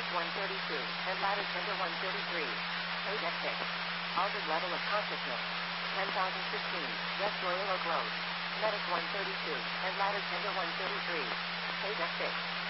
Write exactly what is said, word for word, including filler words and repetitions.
one thirty-two, and ladder tender one thirty-three. Page at six. Altered level of consciousness. ten thousand fifteen, West Royal Oak Road. Medic one thirty-two, and ladder tender one thirty-three. Page F six.